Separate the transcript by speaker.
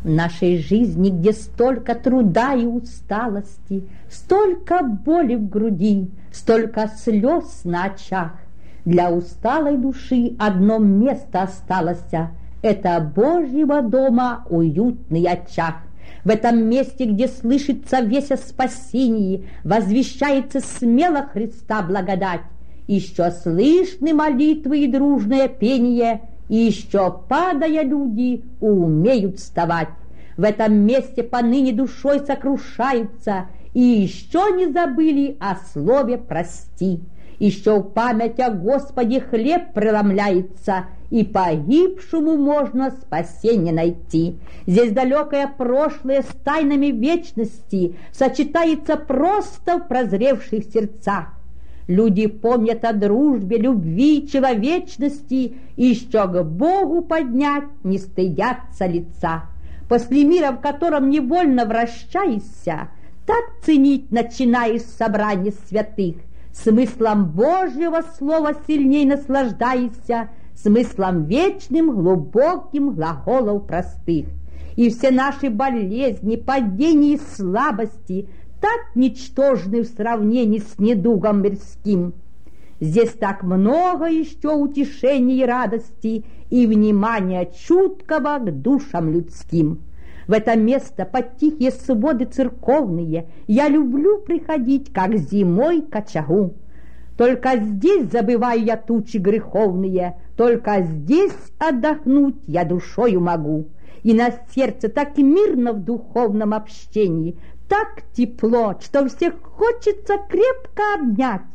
Speaker 1: В нашей жизни, где столько труда и усталости, столько боли в груди, столько слез на очах, для усталой души одно место осталось — это Божьего дома уютный очаг. В этом месте, где слышится весть о спасении, возвещается смело Христа благодать. Еще слышны молитвы и дружное пение, и еще, падая, люди умеют вставать. В этом месте поныне душой сокрушаются, и еще не забыли о слове «прости». Еще в память о Господе хлеб преломляется, и погибшему можно спасение найти. Здесь далекое прошлое с тайнами вечности сочетается просто в прозревших сердцах. Люди помнят о дружбе, любви, человечности, и еще к Богу поднять не стыдятся лица. После мира, в котором невольно вращаешься, так ценить начинаешь собрание святых. Смыслом Божьего слова сильней наслаждаешься, смыслом вечным, глубоким глаголов простых. И все наши болезни, падения и слабости так ничтожны в сравнении с недугом мирским. Здесь так много еще утешений и радости и внимания чуткого к душам людским. В это место, под тихие своды церковные, я люблю приходить, как зимой к очагу. Только здесь забываю я тучи греховные, только здесь отдохнуть я душою могу. И на сердце так мирно в духовном общении, так тепло, что всех хочется крепко обнять.